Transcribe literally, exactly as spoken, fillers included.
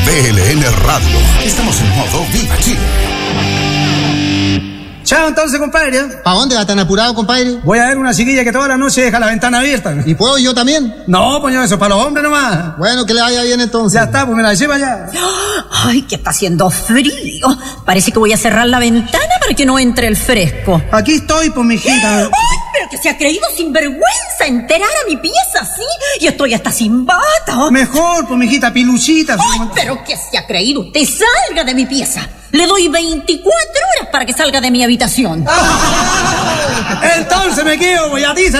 V L N Radio. Estamos en modo Viva Chile. Chao, entonces, compadre. ¿Para dónde va tan apurado, compadre? Voy a ver una chiquilla que toda la noche deja la ventana abierta. ¿Y puedo yo también? No, pues eso, para los hombres nomás. Bueno, que le vaya bien entonces. Ya está, pues me la lleva ya. Ay, que está haciendo frío. Parece que voy a cerrar la ventana para que no entre el fresco. Aquí estoy, pues, mijita. Ay, pero que se ha creído sinvergüenza enterar a mi pieza, ¿sí? Y estoy hasta sin bata. Mejor, pues, mijita, piluchita. Ay, pero que se ha creído. Usted salga de mi pieza. Le doy veinticuatro horas para que salga de mi habitación. Entonces me quedo, voy a ti.